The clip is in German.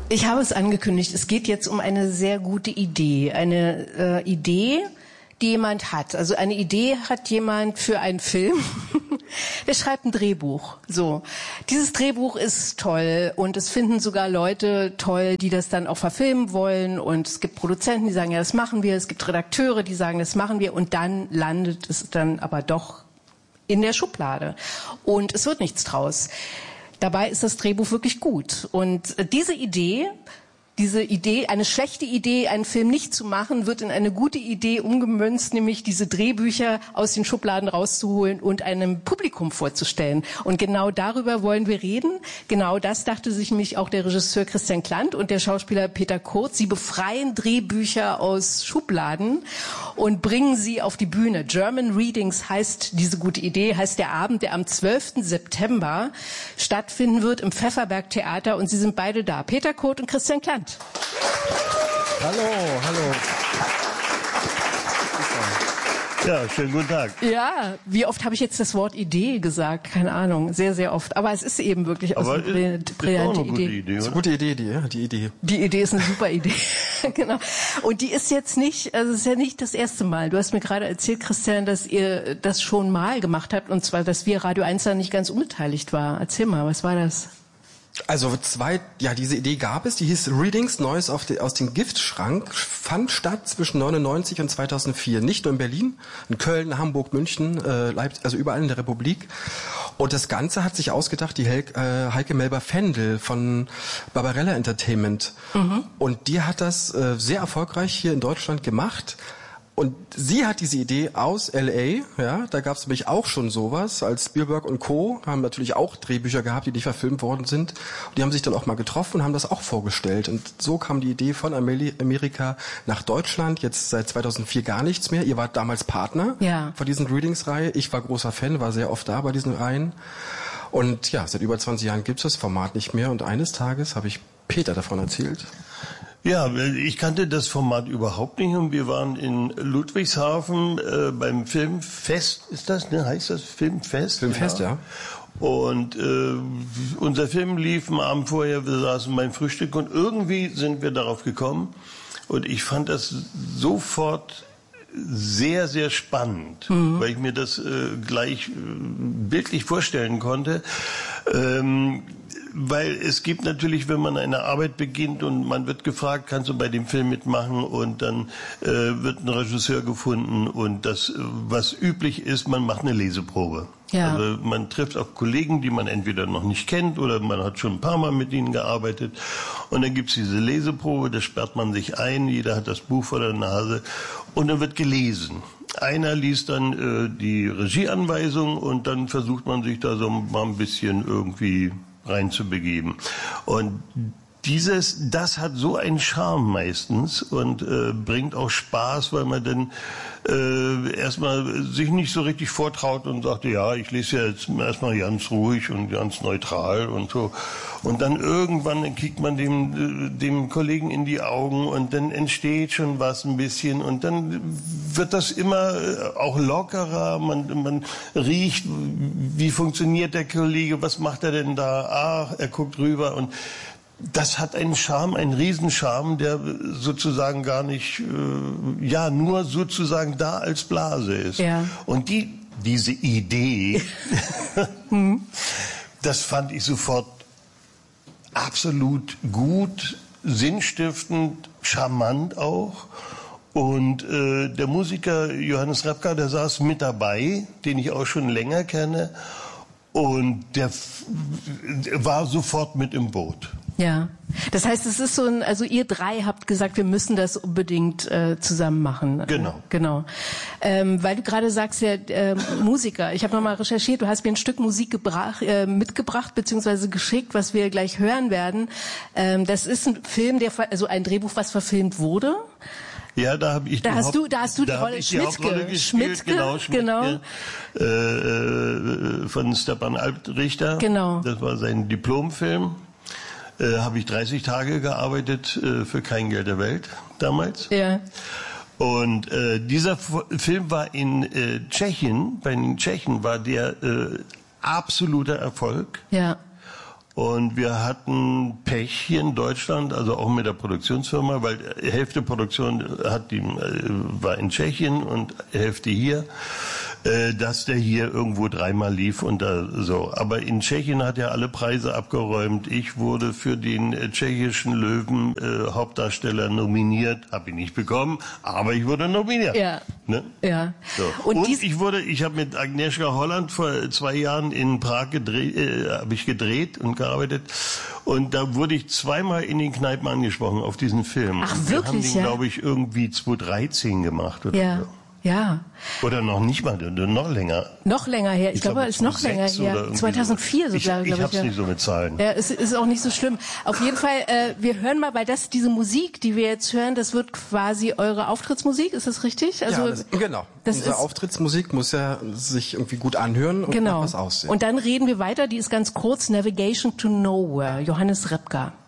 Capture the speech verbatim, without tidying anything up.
Ich habe es angekündigt, es geht jetzt um eine sehr gute Idee. Eine äh, Idee, die jemand hat. Also eine Idee hat jemand für einen Film. Der schreibt ein Drehbuch. So. Dieses Drehbuch ist toll und es finden sogar Leute toll, die das dann auch verfilmen wollen, und es gibt Produzenten, die sagen, ja, das machen wir. Es gibt Redakteure, die sagen, das machen wir, und dann landet es dann aber doch in der Schublade und es wird nichts draus. Dabei ist das Drehbuch wirklich gut. Und diese Idee, diese Idee, eine schlechte Idee, einen Film nicht zu machen, wird in eine gute Idee umgemünzt, nämlich diese Drehbücher aus den Schubladen rauszuholen und einem Publikum vorzustellen. Und genau darüber wollen wir reden. Genau das dachte sich nämlich auch der Regisseur Christian Klant und der Schauspieler Peter Kurz. Sie befreien Drehbücher aus Schubladen und bringen sie auf die Bühne. German Readings heißt diese gute Idee, heißt der Abend, der am zwölften September stattfinden wird im Pfefferberg Theater, und sie sind beide da. Peter Kurz und Christian Klant. Hallo, hallo. Ja, schönen guten Tag. Ja, wie oft habe ich jetzt das Wort Idee gesagt? Keine Ahnung, sehr, sehr oft. Aber es ist eben wirklich aus Aber eine ist, brillante ist Idee. Idee. Das ist eine gute Idee, die, die Idee. Die Idee ist eine super Idee. Genau. Und die ist jetzt nicht, also es ist ja nicht das erste Mal. Du hast mir gerade erzählt, Christian, dass ihr das schon mal gemacht habt, und zwar, dass wir Radio eins da nicht ganz unbeteiligt war. Erzähl mal, was war das? Also zwei, ja, diese Idee gab es, die hieß Readings, Neues auf die, aus dem Giftschrank, fand statt zwischen neunundneunzig und zweitausendvier. Nicht nur in Berlin, in Köln, Hamburg, München, äh, Leipzig, also überall in der Republik. Und das Ganze hat sich ausgedacht die Hel äh, Heike Melber-Fendel von Barbarella Entertainment. Mhm. Und die hat das äh, sehr erfolgreich hier in Deutschland gemacht. Und sie hat diese Idee aus L A, ja, da gab es nämlich auch schon sowas, als Spielberg und Co. haben natürlich auch Drehbücher gehabt, die nicht verfilmt worden sind. Und die haben sich dann auch mal getroffen und haben das auch vorgestellt. Und so kam die Idee von Amerika nach Deutschland, jetzt seit zweitausendvier gar nichts mehr. Ihr wart damals Partner ja. von diesen Readings-Reihe. Ich war großer Fan, war sehr oft da bei diesen Reihen. Und ja, seit über zwanzig Jahren gibt's das Format nicht mehr. Und eines Tages habe ich Peter davon erzählt. Ja, ich kannte das Format überhaupt nicht, und wir waren in Ludwigshafen äh, beim Filmfest, ist das, ne? Heißt das Filmfest? Filmfest, ja. ja. Und äh, unser Film lief am Abend vorher, wir saßen beim Frühstück, und irgendwie sind wir darauf gekommen, und ich fand das sofort sehr, sehr spannend, mhm. weil ich mir das äh, gleich äh, bildlich vorstellen konnte. Ähm, Weil es gibt natürlich, wenn man eine Arbeit beginnt und man wird gefragt, kannst du bei dem Film mitmachen, und dann äh, wird ein Regisseur gefunden, und das, was üblich ist, man macht eine Leseprobe. Ja. Also man trifft auf Kollegen, die man entweder noch nicht kennt oder man hat schon ein paar Mal mit ihnen gearbeitet, und dann gibt's diese Leseprobe, da sperrt man sich ein, jeder hat das Buch vor der Nase, und dann wird gelesen. Einer liest dann äh, die Regieanweisung, und dann versucht man sich da so mal ein bisschen irgendwie reinzubegeben. Und dieses, das hat so einen Charme meistens und äh, bringt auch Spaß, weil man dann äh, erstmal sich nicht so richtig vortraut und sagt, ja, ich lese ja jetzt erstmal ganz ruhig und ganz neutral und so. Und dann irgendwann kriegt man dem, dem Kollegen in die Augen, und dann entsteht schon was ein bisschen, und dann wird das immer auch lockerer. Man, man riecht, wie funktioniert der Kollege, was macht er denn da? Ach, er guckt rüber, und das hat einen Charme, einen Riesenscharme, der sozusagen gar nicht, äh, ja, nur sozusagen da als Blase ist. Ja. Und die, diese Idee, das fand ich sofort absolut gut, sinnstiftend, charmant auch. Und äh, der Musiker Johannes Repka, der saß mit dabei, den ich auch schon länger kenne. Und der, der war sofort mit im Boot. Ja, das heißt, es ist so ein, also ihr drei habt gesagt, wir müssen das unbedingt äh, zusammen machen. Genau. Genau. Ähm, weil du gerade sagst, ja, äh, Musiker, ich habe nochmal recherchiert, du hast mir ein Stück Musik gebracht, äh, mitgebracht, beziehungsweise geschickt, was wir gleich hören werden. Ähm, das ist ein Film, der, also ein Drehbuch, was verfilmt wurde. Ja, da habe ich da die hast Haupt, du, da hast du die da Rolle ich Schmidtke, die Hauptrolle gespielt, Schmidtke, genau, Schmidtke, genau. Äh, äh, von Stepan Altrichter. Genau. Das war sein Diplomfilm. Äh, habe ich dreißig Tage gearbeitet äh, für kein Geld der Welt damals. Ja. Und äh, dieser F- Film war in äh, Tschechien, bei den Tschechen war der äh, absoluter Erfolg. Ja. Und wir hatten Pech hier in Deutschland, also auch mit der Produktionsfirma, weil die Hälfte Produktion hat die, war in Tschechien und Hälfte hier, dass der hier irgendwo dreimal lief und da so. Aber in Tschechien hat er alle Preise abgeräumt. Ich wurde für den tschechischen Löwen äh, Hauptdarsteller nominiert, habe ich nicht bekommen, aber ich wurde nominiert. Ja. Ne? Ja. So. Und, und ich wurde, ich habe mit Agnieszka Holland vor zwei Jahren in Prag gedreht, äh, habe ich gedreht und gearbeitet. Und da wurde ich zweimal in den Kneipen angesprochen auf diesen Film. Ach, und wirklich? Wir haben den, ja? glaube ich, irgendwie zweitausenddreizehn gemacht oder ja. so. Ja. Oder noch nicht mal, noch länger. Noch länger her. Ich, ich glaube, es ist noch länger her. zweitausendvier so. sogar, ich. Ich glaube ich. hab's Ja. nicht so mit Zahlen. Ja, es ist auch nicht so schlimm. Auf jeden Fall, äh, wir hören mal, weil das, diese Musik, die wir jetzt hören, das wird quasi eure Auftrittsmusik, ist das richtig? Also, ja, das, genau. Das Unsere ist, Auftrittsmusik muss ja sich irgendwie gut anhören und genau. was aussehen. Und dann reden wir weiter, die ist ganz kurz, Navigation to Nowhere, Johannes Repka.